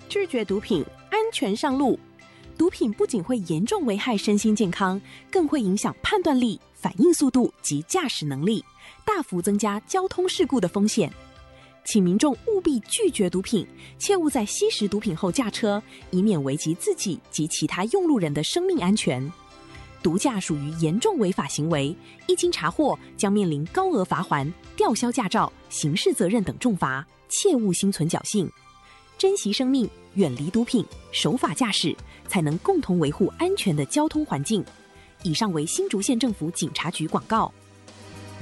拒绝毒品，安全上路。毒品不仅会严重危害身心健康，更会影响判断力、反应速度及驾驶能力，大幅增加交通事故的风险。请民众务必拒绝毒品，切勿在吸食毒品后驾车，以免危及自己及其他用路人的生命安全。毒驾属于严重违法行为，一经查获将面临高额罚锾、吊销驾照、刑事责任等重罚，切勿心存侥幸。珍惜生命，远离毒品，守法驾驶，才能共同维护安全的交通环境。以上为新竹县政府警察局广告。